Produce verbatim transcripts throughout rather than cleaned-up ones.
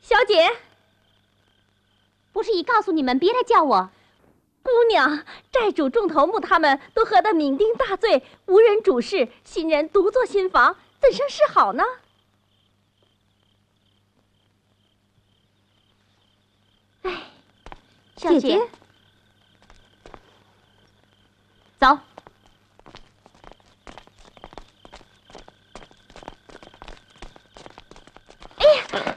小姐， 不是已告诉你们别来叫我？ 姑娘，债主众头目他们都喝得酩酊大醉，无人主事，新人独坐新房，怎生是好呢？ 哎，姐姐，走。哎呀！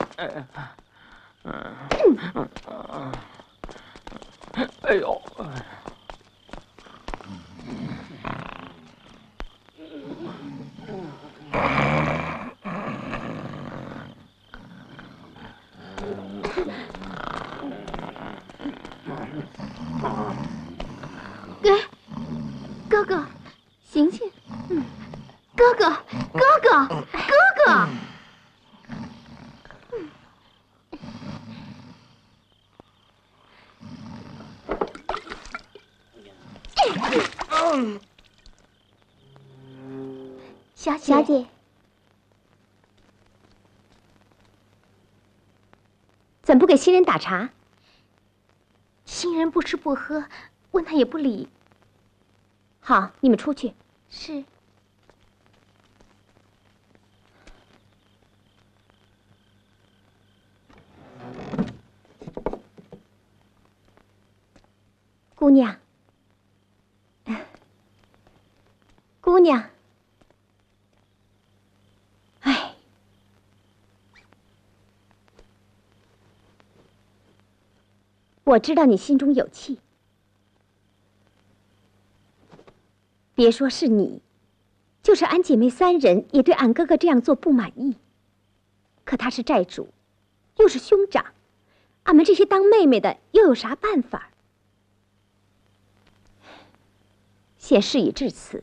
哎呦！ 哥，哥哥，醒醒！嗯，哥哥，哥哥，哥哥。嗯，小姐，小姐，怎不给新人打茶？新人不吃不喝，问他也不理。好，你们出去。是。姑娘。姑娘，哎，我知道你心中有气。别说是你，就是俺姐妹三人也对俺哥哥这样做不满意。可他是债主，又是兄长，俺们这些当妹妹的又有啥办法？现事已至此。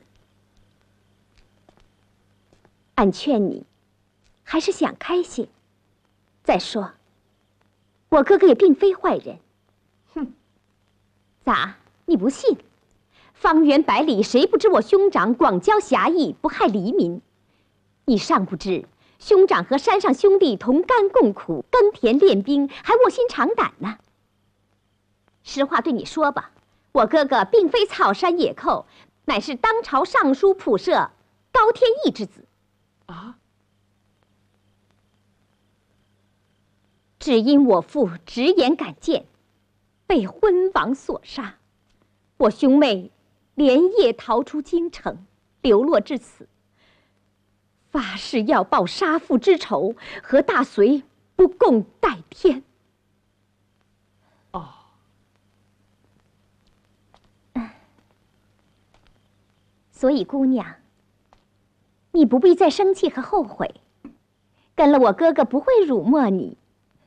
俺劝你，还是想开些。再说，我哥哥也并非坏人。哼，咋？你不信？方圆百里，谁不知我兄长广交侠义，不害黎民？你尚不知，兄长和山上兄弟同甘共苦，耕田练兵，还卧薪尝胆呢。实话对你说吧，我哥哥并非草山野寇，乃是当朝尚书仆射高天意之子。啊！只因我父直言敢谏，被昏王所杀。我兄妹连夜逃出京城，流落至此。发誓要报杀父之仇，和大隋不共戴天。哦。所以，姑娘。你不必再生气和后悔，跟了我哥哥不会辱没你，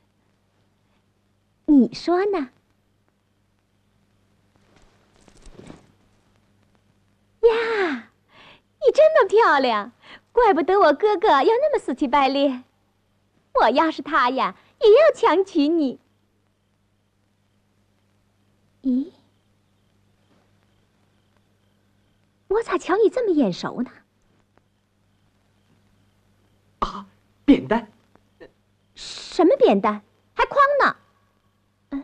你说呢？呀，你这么漂亮，怪不得我哥哥要那么死乞白赖。我要是他呀，也要强娶你。咦，我咋瞧你这么眼熟呢？ 啊，扁担！ 什么扁担？还筐呢？嗯？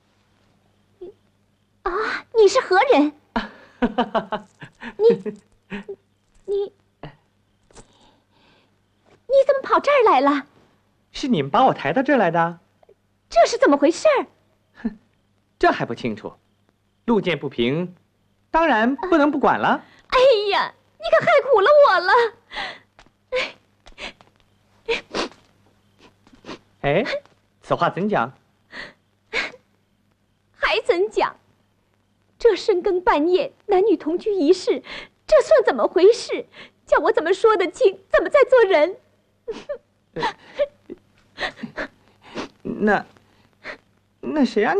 啊，你是何人？你你你怎么跑这儿来了？ 是你们把我抬到这儿来的？ 这是怎么回事？ 哼，这还不清楚？路见不平，当然不能不管了。 哎呀，你可害苦了我了！ 哎，此话怎讲？ 还怎讲？这深更半夜，男女同居一室，这算怎么回事？叫我怎么说得清？怎么再做人？ 那那谁让